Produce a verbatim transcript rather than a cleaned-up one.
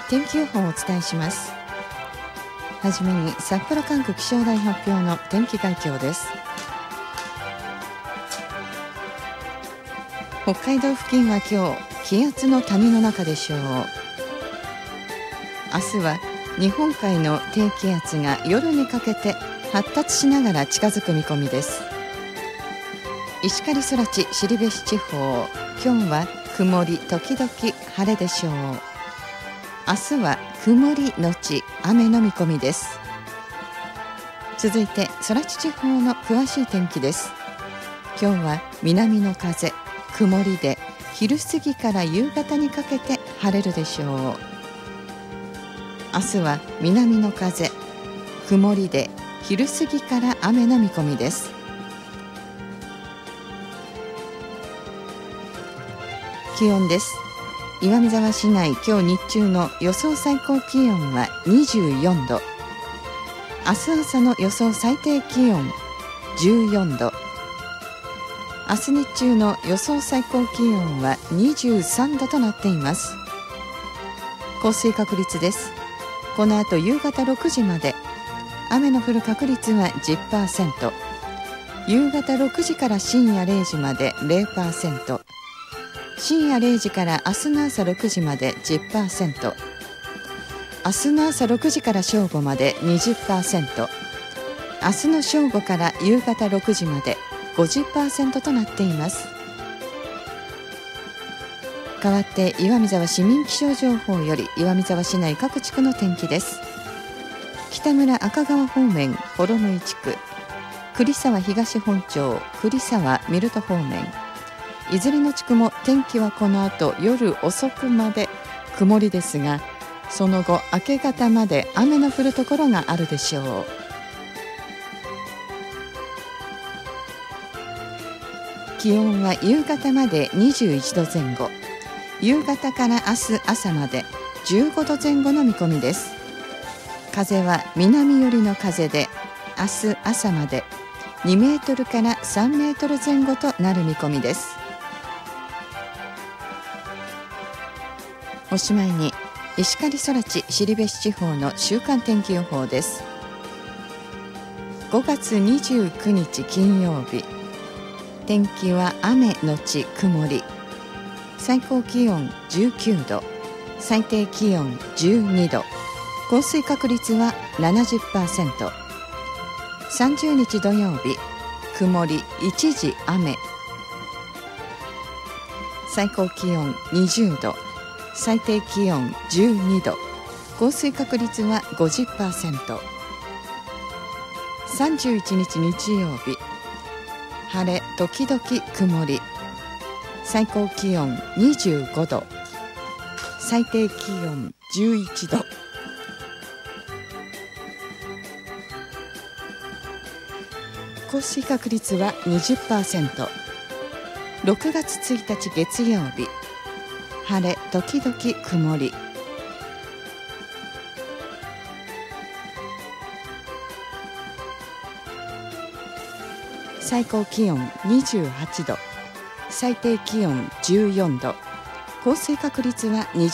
天気予報をお伝えします。はじめに札幌管区気象台発表の天気概況です。北海道付近は今日気圧の谷の中でしょう。明日は日本海の低気圧が夜にかけて発達しながら近づく見込みです。石狩空知後志地方、今日は曇り時々晴れでしょう。明日は曇りのち雨の見込みです。続いて空知地方の詳しい天気です。今日は南の風、曇りで昼過ぎから夕方にかけて晴れるでしょう。明日は南の風、曇りで昼過ぎから雨の見込みです。気温です。岩見沢市内、今日日中の予想最高気温はにじゅうよんど、明日朝の予想最低気温じゅうよんど、明日日中の予想最高気温はにじゅうさんどとなっています。降水確率です。この後夕方ろくじまで雨の降る確率は じゅっパーセント、 夕方ろくじから深夜れいじまで ゼロパーセント、深夜れいじから明日の朝ろくじまで じゅっパーセント、 明日の朝ろくじから正午まで にじゅっパーセント、 明日の正午から夕方ろくじまで ごじゅっパーセント となっています。代わって岩見沢市民気象情報より岩見沢市内各地区の天気です。北村赤川方面幌野井地区、栗沢東本町栗沢ミルト方面、いずれの地区も天気はこの後夜遅くまで曇りですが、その後明け方まで雨の降るところがあるでしょう。気温は夕方までにじゅういちどぜん後、夕方から明日朝までじゅうごどぜん後の見込みです。風は南寄りの風で、明日朝までにメートルからさんメートルぜん後となる見込みです。おしまいに石狩空知後志地方の週間天気予報です。ごがつにじゅうくにち金曜日、天気は雨のち曇り、最高気温じゅうきゅうど、最低気温じゅうにど、降水確率は ななじゅっパーセント、さんじゅうにち土曜日、曇り一時雨、最高気温にじゅうど、最低気温じゅうにど、降水確率は ごじゅっパーセント、さんじゅういちにち日曜日、晴れ時々曇り、最高気温にじゅうごど、最低気温じゅういちど、降水確率は にじゅっパーセント、ろくがつついたち月曜日、晴れ時々曇り、最高気温にじゅうはちど、最低気温じゅうよんど、降水確率はにじゅっパーセント